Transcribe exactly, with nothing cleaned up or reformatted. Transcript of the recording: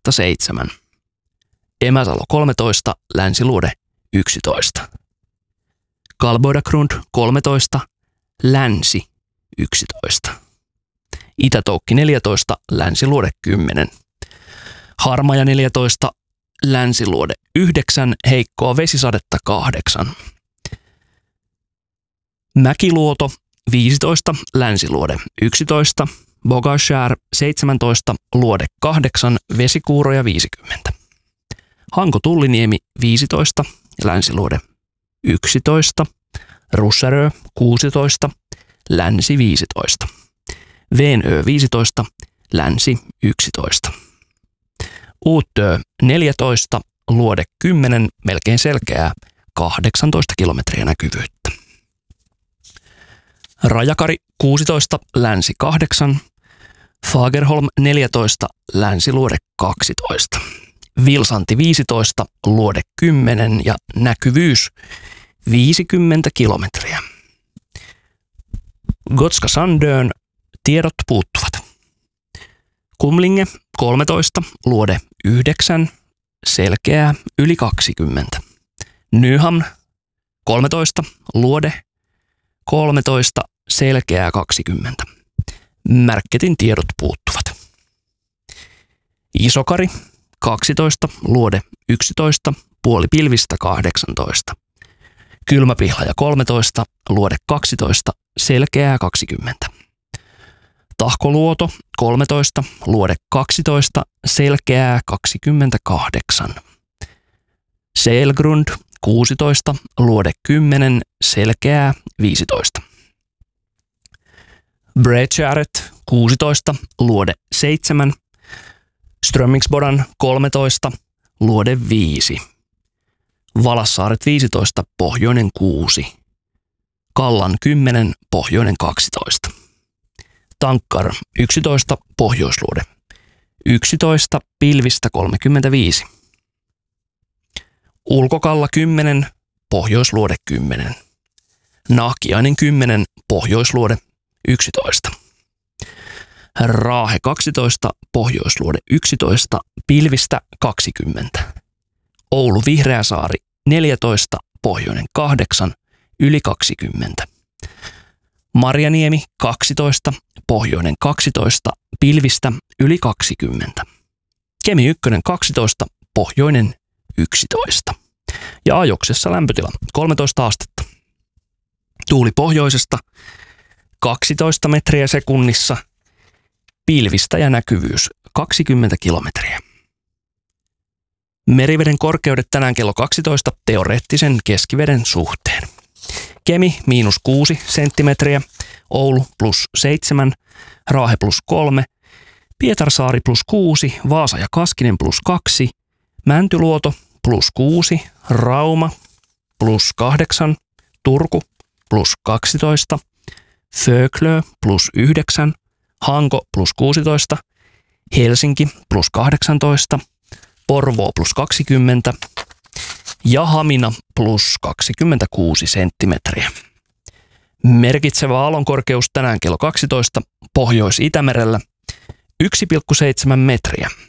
Pohjoisluoteesta seitsemän. Emäsalo kolmetoista, Länsiluode yksitoista. Kalboidagrund kolmetoista, Länsi yksitoista. Itätoukki neljätoista, Länsiluode kymmenen. Harmaja neljätoista, Länsiluode yhdeksän, heikkoa vesisadetta kahdeksan. Mäkiluoto viisitoista, Länsiluode yksitoista. Bogashär seitsemäntoista, Luode kahdeksan, vesikuuroja viisikymmentä. Hanko-Tulliniemi viisitoista, Länsiluode yksitoista. Russerö kuusitoista, Länsi viisitoista. Veenö viisitoista, Länsi yksitoista. Uuttö neljätoista, Luode kymmenen, melkein selkeää, kahdeksantoista kilometriä näkyvyyttä. Rajakari kuusitoista, Länsi kahdeksan. Fagerholm neljätoista, Länsiluode kaksitoista. Vilsanti viisitoista, Luode kymmenen ja näkyvyys viisikymmentä kilometriä. Gotska Sandön tiedot puuttuvat. Kumlinge kolmetoista, Luode yhdeksän, selkeää yli kaksikymmentä. Nyham kolmetoista, Luode kolmetoista, selkeää kaksikymmentä. Märketin tiedot puuttuvat. Isokari kaksitoista, Luode yksitoista, puoli pilvistä kahdeksantoista. Kylmäpihlaja kolmetoista, Luode kaksitoista, selkeää kaksikymmentä. Tahkoluoto kolmetoista, Luode kaksitoista, selkeää kaksikymmentäkahdeksan. Seelgrund kuusitoista, Luode kymmenen, selkeää viisitoista. Bredgäret kuusitoista, Luode seitsemän. Strömmingsbodan kolmetoista, Luode viisi. Valassaaret viisitoista, pohjoinen kuusi. Kallan kymmenen, pohjoinen kaksitoista. Tankkar yksitoista, Pohjoisluode yksitoista, pilvistä kolmekymmentäviisi. Ulkokalla kymmenen, Pohjoisluode kymmenen. Nahkiainen kymmenen, Pohjoisluode yksitoista. Raahe kaksitoista, Pohjoisluode yksitoista, pilvistä kaksikymmentä. Oulu Vihreäsaari neljätoista, pohjoinen kahdeksan, yli kaksikymmentä. Marjaniemi kaksitoista, pohjoinen kaksitoista, pilvistä yli kaksikymmentä. Kemi ykkönen kaksitoista, pohjoinen yksitoista. Ja Ajoksessa lämpötila kolmetoista astetta. Tuuli pohjoisesta kaksitoista metriä sekunnissa, pilvistä ja näkyvyys kaksikymmentä kilometriä. Meriveden korkeudet tänään kello kaksitoista teoreettisen keskiveden suhteen. Kemi miinus kuusi senttimetriä, Oulu plus seitsemän, Raahe plus kolme, Pietarsaari plus kuusi, Vaasa ja Kaskinen plus kaksi, Mäntyluoto plus kuusi, Rauma plus kahdeksan, Turku plus kaksitoista, Föglö plus yhdeksän, Hanko plus kuusitoista, Helsinki plus kahdeksantoista, Porvoo plus kaksikymmentä ja Hamina plus kaksikymmentäkuusi senttimetriä. Merkitsevä aallonkorkeus tänään kello kaksitoista Pohjois-Itämerellä yksi pilkku seitsemän metriä.